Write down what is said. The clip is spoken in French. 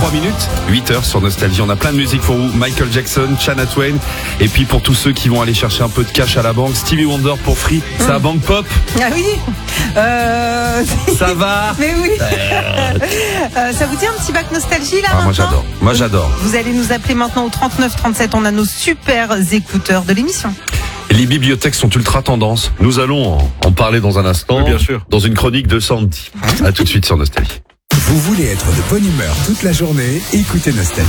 3 minutes, 8h sur Nostalgie. On a plein de musique pour vous. Michael Jackson, Shania Twain. Et puis pour tous ceux qui vont aller chercher un peu de cash à la banque, Stevie Wonder pour Free. C'est à Banque Pop. Ah oui. Ça va. Mais oui. Ça vous dit un petit bac nostalgie là maintenant? Moi j'adore. Vous allez nous appeler maintenant au 39 37. On a nos super écouteurs de l'émission. Les bibliothèques sont ultra tendance. Nous allons en parler dans un instant. Oui, bien sûr. Dans une chronique de Sandy. À tout de suite sur Nostalgie. Vous voulez être de bonne humeur toute la journée? Écoutez Nostalgie.